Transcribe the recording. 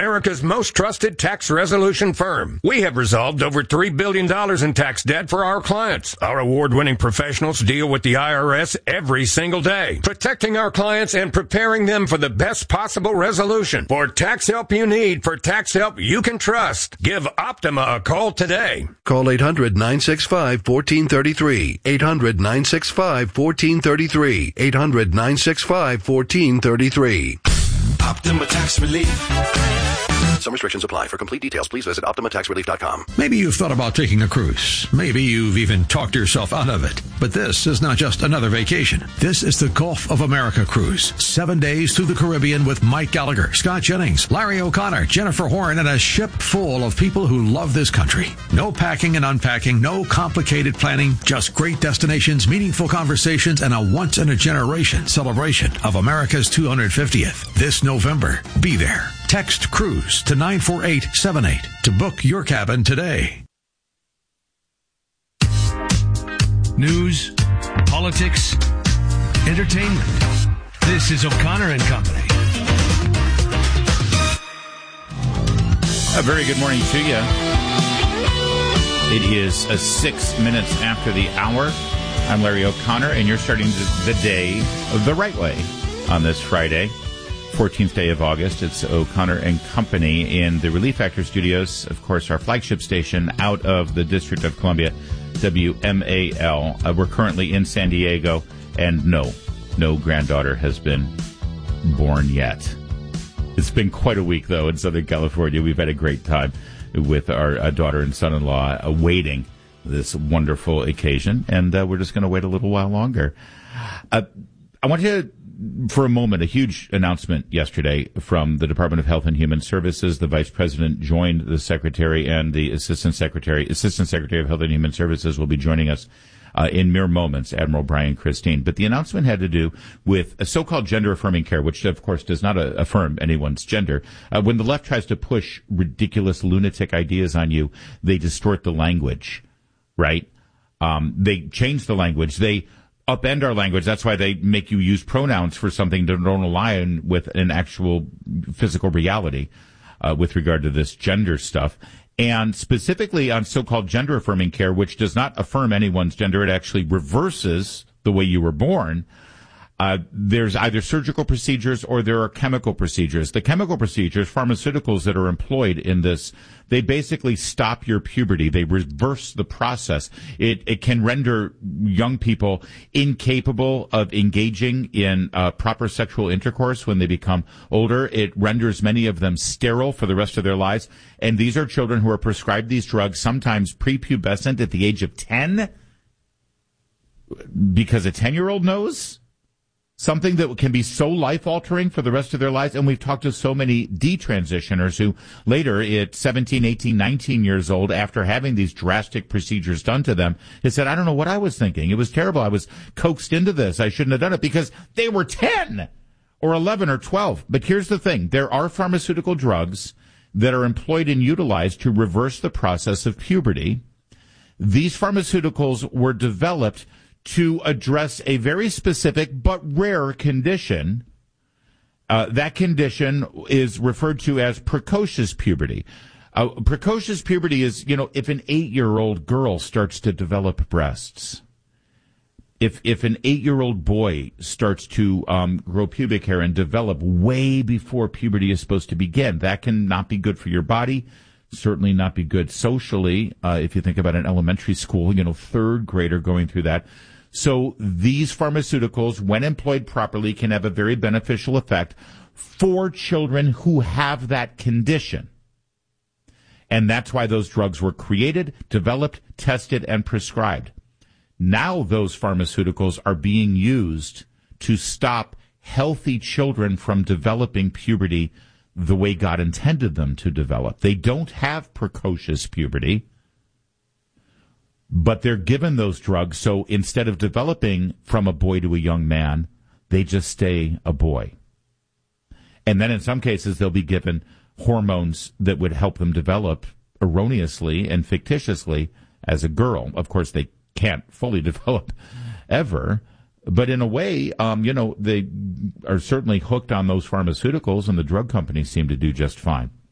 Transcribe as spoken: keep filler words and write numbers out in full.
America's most trusted tax resolution firm. We have resolved over three billion dollars in tax debt for our clients. Our award-winning professionals deal with the I R S every single day, protecting our clients and preparing them for the best possible resolution. For tax help you need, for tax help you can trust, give Optima a call today. Call eight hundred, nine six five, one four three three. eight hundred, nine six five, one four three three. eight hundred, nine six five, one four three three. Optima Tax Relief. Some restrictions apply. For complete details, please visit Optima Tax Relief dot com. Maybe you've thought about taking a cruise. Maybe you've even talked yourself out of it. But this is not just another vacation. This is the Gulf of America cruise. Seven days through the Caribbean with Mike Gallagher, Scott Jennings, Larry O'Connor, Jennifer Horn, and a ship full of people who love this country. No packing and unpacking, no complicated planning, just great destinations, meaningful conversations, and a once-in-a-generation celebration of America's two hundred fiftieth. This November, be there. Text CRUISE to nine four eight seven eight to book your cabin today. News, politics, entertainment. This is O'Connor and Company. A very good morning to you. It is uh, six minutes after the hour. I'm Larry O'Connor, and you're starting the day the right way on this Friday. fourteenth day of August. It's O'Connor and Company in the Relief Factor studios. Of course, our flagship station out of the District of Columbia, W M A L. Uh, we're currently in San Diego, and no, no granddaughter has been born yet. It's been quite a week, though, in Southern California. We've had a great time with our uh, daughter and son-in-law awaiting this wonderful occasion, and uh, we're just going to wait a little while longer. Uh, I want you to For a moment, a huge announcement yesterday from the Department of Health and Human Services. The Vice President joined the Secretary, and the Assistant Secretary, Assistant Secretary of Health and Human Services will be joining us uh, in mere moments, Admiral Brian Christine. But the announcement had to do with a so-called gender-affirming care, which, of course, does not uh, affirm anyone's gender. Uh, when the left tries to push ridiculous lunatic ideas on you, they distort the language, right? Um, they change the language. They upend our language. That's why they make you use pronouns for something that don't align with an actual physical reality uh, with regard to this gender stuff. And specifically on so-called gender-affirming care, which does not affirm anyone's gender, it actually reverses the way you were born. Uh, there's either surgical procedures or there are chemical procedures. The chemical procedures, pharmaceuticals that are employed in this, they basically stop your puberty. They reverse the process. It, it can render young people incapable of engaging in uh, proper sexual intercourse when they become older. It renders many of them sterile for the rest of their lives. And these are children who are prescribed these drugs, sometimes prepubescent at the age of ten, because a ten-year-old knows something that can be so life-altering for the rest of their lives. And we've talked to so many detransitioners who later at seventeen, eighteen, nineteen years old, after having these drastic procedures done to them, they said, I don't know what I was thinking. It was terrible. I was coaxed into this. I shouldn't have done it, because they were ten or eleven or twelve. But here's the thing. There are pharmaceutical drugs that are employed and utilized to reverse the process of puberty. These pharmaceuticals were developed to address a very specific but rare condition. Uh, that condition is referred to as precocious puberty. Uh, precocious puberty is, you know, if an eight-year-old girl starts to develop breasts, if if an eight-year-old boy starts to um, grow pubic hair and develop way before puberty is supposed to begin, that can not be good for your body. Certainly not be good socially. Uh, if you think about an elementary school, you know, third grader going through that. So these pharmaceuticals, when employed properly, can have a very beneficial effect for children who have that condition. And that's why those drugs were created, developed, tested, and prescribed. Now those pharmaceuticals are being used to stop healthy children from developing puberty the way God intended them to develop. They don't have precocious puberty, but they're given those drugs, so instead of developing from a boy to a young man, they just stay a boy. And then in some cases, they'll be given hormones that would help them develop erroneously and fictitiously as a girl. Of course, they can't fully develop ever, but in a way, um, you know, they are certainly hooked on those pharmaceuticals, and the drug companies seem to do just fine.